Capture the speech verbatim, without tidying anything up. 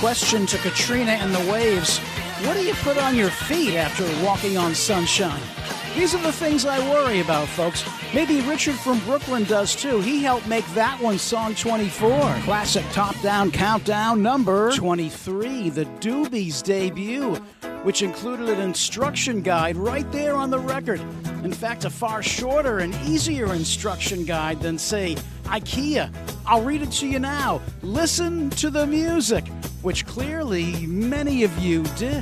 question to Katrina and the Waves. What do you put on your feet after walking on sunshine? These are the things I worry about, folks. Maybe Richard from Brooklyn does too. He helped make that one song twenty-four. Classic top-down countdown number twenty-three, the Doobies debut, which included an instruction guide right there on the record. In fact, a far shorter and easier instruction guide than, say, IKEA. I'll read it to you now. Listen to the music, which clearly many of you did.